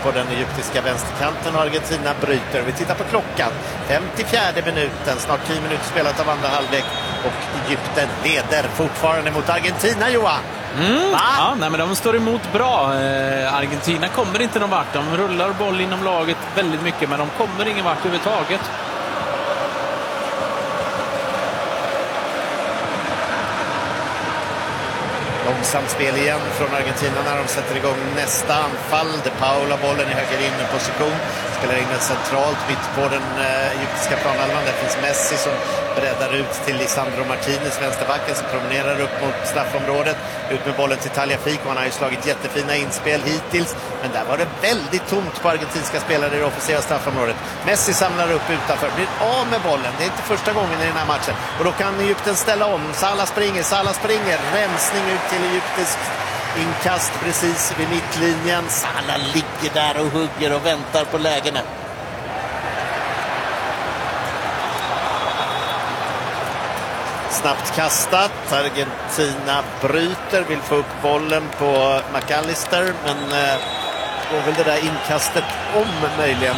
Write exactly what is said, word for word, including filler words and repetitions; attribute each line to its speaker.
Speaker 1: på den egyptiska vänsterkanten och Argentina bryter. Vi tittar på klockan. femtiofjärde minuten, snart tio minuter spelat av andra halvlek och Egypten leder fortfarande mot Argentina, Johan.
Speaker 2: Mm. Ja, nej, men de står emot bra. Eh, Argentina kommer inte någon vart. De rullar boll inom laget väldigt mycket, men de kommer ingen vart överhuvudtaget.
Speaker 1: Långsamt spel igen från Argentina när de sätter igång nästa anfall. De Paula bollen i höger innerposition. Spelar in den centralt mitt på den eh, egyptiska planhalvan. Där finns Messi som breddar ut till Lisandro Martinez, vänsterbacken, som promenerar upp mot straffområdet. Ut med bollen till Tagliafico. Han har ju slagit jättefina inspel hittills. Men där var det väldigt tomt på argentinska spelare i det offensiva straffområdet. Messi samlar upp utanför. Blir av med bollen. Det är inte första gången i den här matchen. Och då kan Egypten ställa om. Salah springer, Salah springer. Rensning ut till egyptisk inkast precis vid mittlinjen. Salah ligger där och hugger och väntar på lägena. Snabbt kastat. Argentina bryter, vill få upp bollen på McAllister, men eh, går väl det där inkastet om möjligen